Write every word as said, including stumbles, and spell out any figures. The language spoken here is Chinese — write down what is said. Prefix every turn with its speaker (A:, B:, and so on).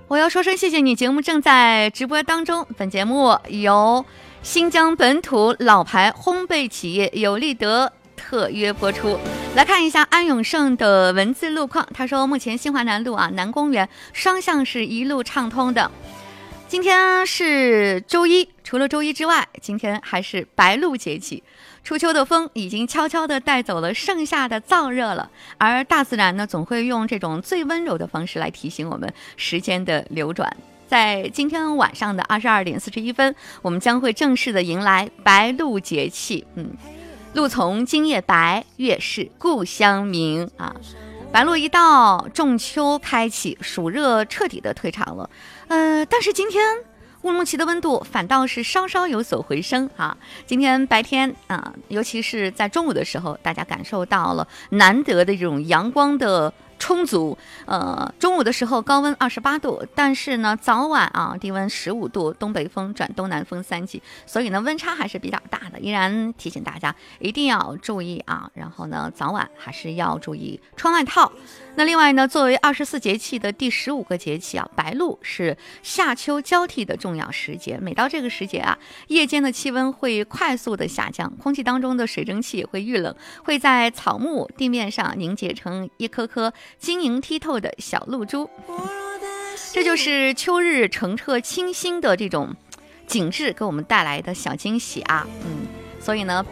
A: 我要说声谢谢你，节目正在直播当中。本节目由新疆本土老牌烘焙企业有利德特约播出。来看一下安永胜的文字路况，他说目前新华南路啊南公园双向是一路畅通的。今天是周一，除了周一之外，今天还是白露节气。初秋的风已经悄悄地带走了盛夏的燥热了，而大自然呢，总会用这种最温柔的方式来提醒我们时间的流转。在今天晚上的二十二点四十一分，我们将会正式的迎来白露节气。嗯，露从今夜白，月是故乡明啊。白露一到，仲秋开启，暑热彻底的退场了。呃，但是今天乌鲁木齐的温度反倒是稍稍有所回升啊！今天白天啊，尤其是在中午的时候，大家感受到了难得的这种阳光的充足。呃，中午的时候高温二十八度，但是呢早晚啊低温十五度，东北风转东南风三级，所以呢温差还是比较大的。依然提醒大家一定要注意啊，然后呢早晚还是要注意穿外套。那另外呢，作为二十四节气的第十五个节气啊，白露是夏秋交替的重要时节。每到这个时节啊，夜间的气温会快速的下降，空气当中的水蒸气会遇冷，会在草木地面上凝结成一颗颗晶莹剔透的小露珠。这就是秋日澄澈清新的这种景致给我们带来的小惊喜啊。嗯，所以呢